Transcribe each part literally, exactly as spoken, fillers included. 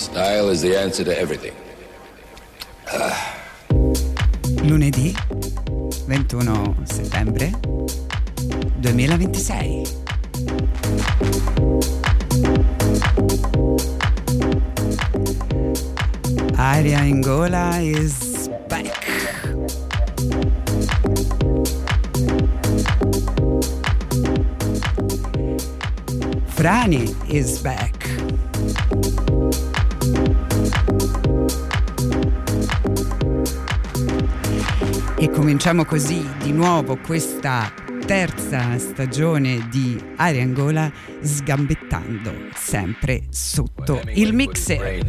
Style is the answer to everything. Ah. Lunedì ventuno settembre duemilaventisei. Aria Angola is back. Frani is back. E cominciamo così di nuovo questa terza stagione di Aria Angola, sgambettando sempre sotto il mixer.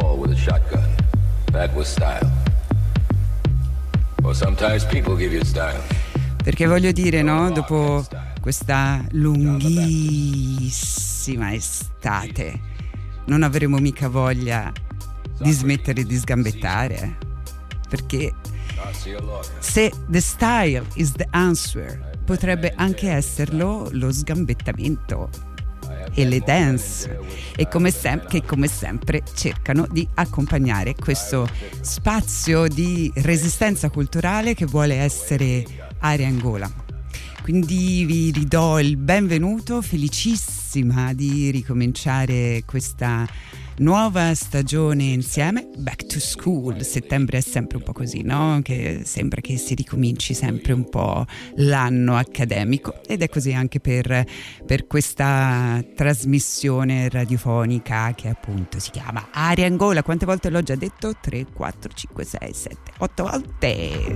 Perché voglio dire, no, dopo questa lunghissima estate non avremo mica voglia di smettere di sgambettare, perché se the style is the answer, potrebbe anche esserlo lo sgambettamento e le dance, e come sem- che come sempre cercano di accompagnare questo spazio di resistenza culturale che vuole essere Aria Angola. Quindi vi ridò il benvenuto, felicissima di ricominciare questa nuova stagione insieme. Back to school. Settembre è sempre un po' così, no? Che sembra che si ricominci sempre un po' l'anno accademico, ed è così anche per, per questa trasmissione radiofonica che appunto si chiama Aria Angola. Quante volte l'ho già detto? tre, quattro, cinque, sei, sette, otto volte.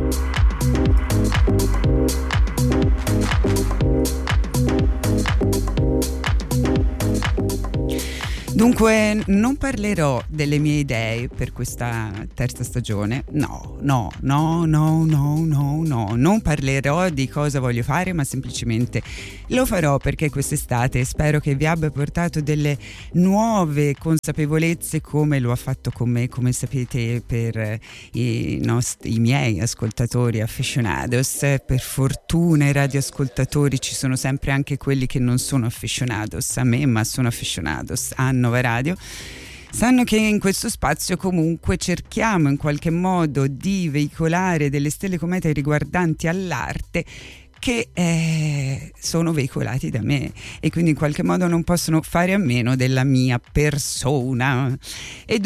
Dunque, non parlerò delle mie idee per questa terza stagione. No, no, no, no, no, no, no. Non parlerò di cosa voglio fare, ma semplicemente lo farò perché quest'estate spero che vi abbia portato delle nuove consapevolezze, come lo ha fatto con me, come sapete, per i, nostri, i miei ascoltatori aficionados. Per fortuna i radioascoltatori ci sono sempre anche quelli che non sono aficionados a me, ma sono aficionados a Nova Radio. Sanno che in questo spazio comunque cerchiamo in qualche modo di veicolare delle stelle comete riguardanti all'arte che eh, sono veicolati da me, e quindi in qualche modo non possono fare a meno della mia persona, e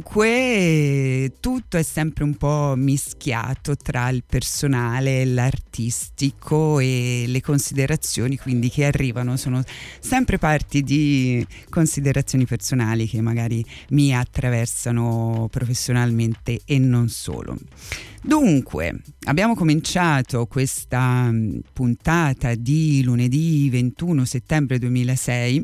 dunque tutto è sempre un po' mischiato tra il personale, l'artistico e le considerazioni, quindi che arrivano sono sempre parti di considerazioni personali che magari mi attraversano professionalmente e non solo. Dunque, abbiamo cominciato questa puntata di lunedì ventuno settembre duemilasei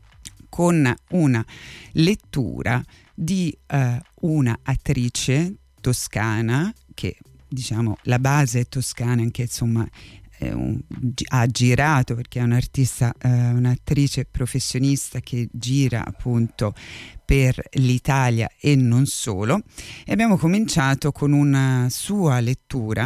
con una lettura di uh, una attrice toscana, che diciamo la base è toscana, anche insomma è un, ha girato, perché è un'artista, uh, un'attrice professionista che gira appunto per l'Italia e non solo, e abbiamo cominciato con una sua lettura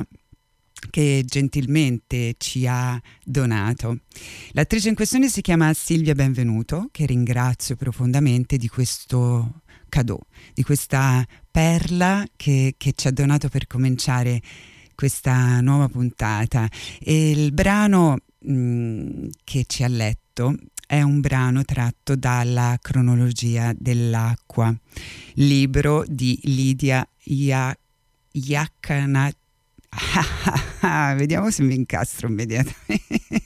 che gentilmente ci ha donato. L'attrice in questione si chiama Silvia Benvenuto, che ringrazio profondamente di questo cadeau, di questa perla che, che ci ha donato per cominciare questa nuova puntata. E il brano mh, che ci ha letto è un brano tratto dalla Cronologia dell'acqua, libro di Lidia Iaccana. Vediamo se mi incastro immediatamente.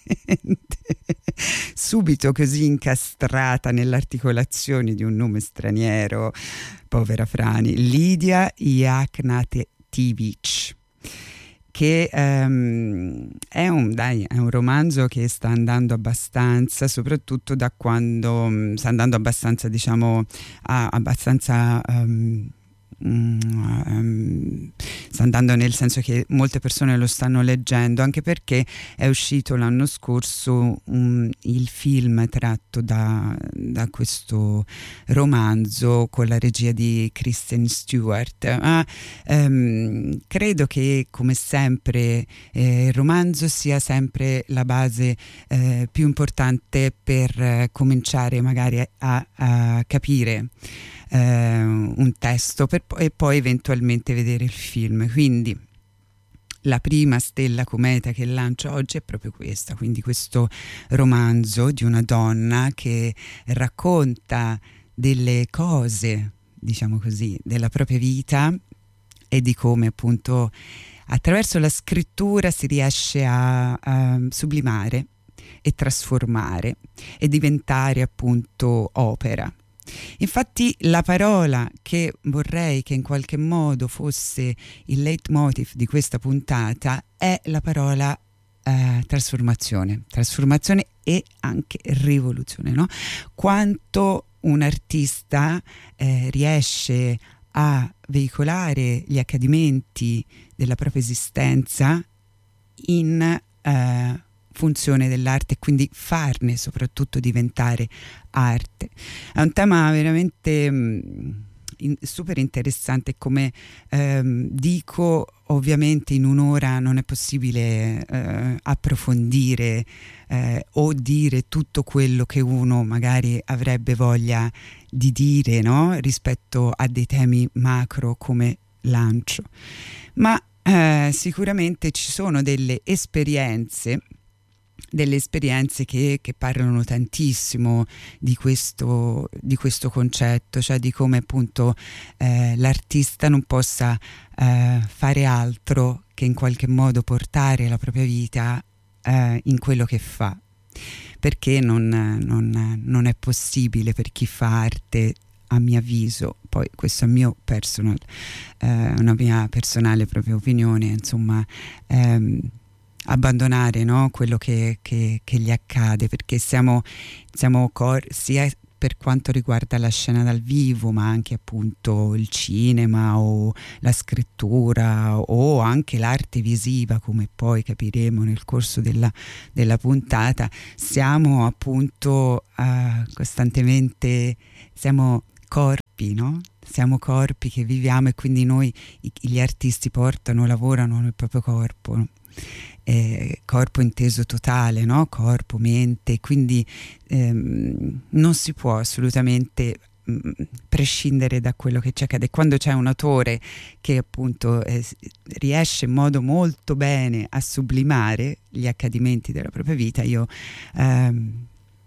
Subito così incastrata nell'articolazione di un nome straniero, povera Frani. Lidia Iacnativic, che um, è, un, dai, è un romanzo che sta andando abbastanza, soprattutto da quando um, sta andando abbastanza, diciamo, a, abbastanza um, um, sta andando nel senso che molte persone lo stanno leggendo, anche perché è uscito l'anno scorso um, il film tratto da, da questo romanzo con la regia di Kristen Stewart. Ma um, credo che, come sempre, eh, il romanzo sia sempre la base eh, più importante per eh, cominciare magari a, a capire eh, un testo per, e poi eventualmente vedere il film. Quindi la prima stella cometa che lancio oggi è proprio questa, quindi questo romanzo di una donna che racconta delle cose, diciamo così, della propria vita e di come appunto attraverso la scrittura si riesce a, a sublimare e trasformare e diventare appunto opera. Infatti la parola che vorrei che in qualche modo fosse il leitmotiv di questa puntata è la parola eh, trasformazione, trasformazione e anche rivoluzione, no? Quanto un artista eh, riesce a veicolare gli accadimenti della propria esistenza in eh, funzione dell'arte e quindi farne soprattutto diventare arte. È un tema veramente mh, in, super interessante. Come ehm, dico, ovviamente in un'ora non è possibile eh, approfondire eh, o dire tutto quello che uno magari avrebbe voglia di dire, no? Rispetto a dei temi macro come lancio, ma eh, sicuramente ci sono delle esperienze delle esperienze che, che parlano tantissimo di questo, di questo concetto, cioè di come appunto eh, l'artista non possa eh, fare altro che in qualche modo portare la propria vita eh, in quello che fa, perché non, non, non è possibile per chi fa arte, a mio avviso, poi questo è mio personal, eh, una mia personale propria opinione, insomma, ehm, abbandonare, no? Quello che, che, che gli accade, perché siamo, siamo cor- sia per quanto riguarda la scena dal vivo, ma anche appunto il cinema o la scrittura o anche l'arte visiva, come poi capiremo nel corso della, della puntata, siamo appunto uh, costantemente, siamo corpi, no? Siamo corpi che viviamo, e quindi noi, gli artisti, portano, lavorano nel proprio corpo, no? Eh, corpo inteso totale, no? Corpo, mente, quindi ehm, non si può assolutamente mh, prescindere da quello che ci accade. Quando c'è un autore che appunto eh, riesce in modo molto bene a sublimare gli accadimenti della propria vita, io ehm,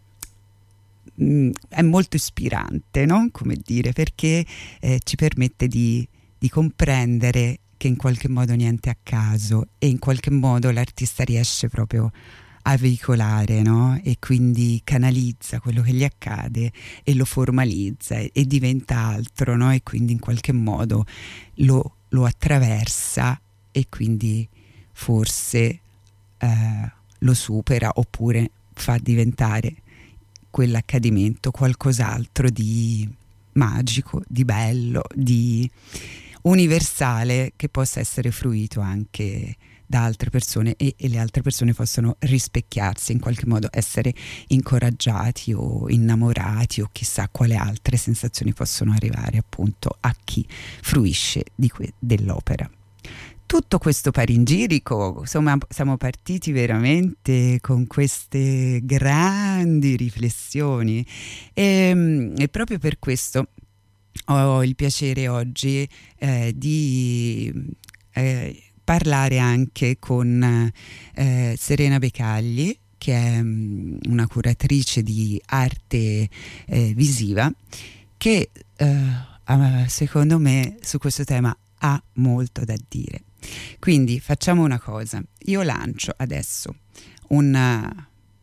mh, è molto ispirante, no? Come dire, perché eh, ci permette di, di comprendere che in qualche modo niente è a caso, e in qualche modo l'artista riesce proprio a veicolare, no? E quindi canalizza quello che gli accade e lo formalizza e, e diventa altro, no? E quindi in qualche modo lo, lo attraversa e quindi forse eh, lo supera, oppure fa diventare quell'accadimento qualcos'altro di magico, di bello, di universale, che possa essere fruito anche da altre persone e, e le altre persone possono rispecchiarsi, in qualche modo essere incoraggiati o innamorati o chissà quale altre sensazioni possono arrivare appunto a chi fruisce di que- dell'opera. Tutto questo paringirico, insomma, siamo partiti veramente con queste grandi riflessioni e, e proprio per questo ho il piacere oggi eh, di eh, parlare anche con eh, Serena Becagli, che è um, una curatrice di arte eh, visiva, che eh, secondo me su questo tema ha molto da dire. Quindi facciamo una cosa: io lancio adesso un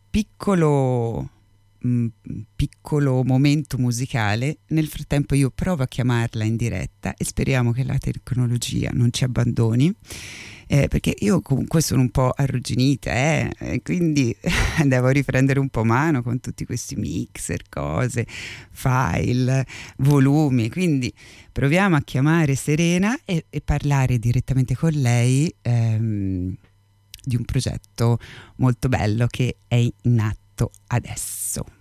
piccolo un piccolo momento musicale, nel frattempo io provo a chiamarla in diretta e speriamo che la tecnologia non ci abbandoni, eh, perché io comunque sono un po' arrugginita, eh, e quindi devo riprendere un po' mano con tutti questi mixer, cose, file, volumi, quindi proviamo a chiamare Serena e, e parlare direttamente con lei ehm, di un progetto molto bello che è in atto adesso.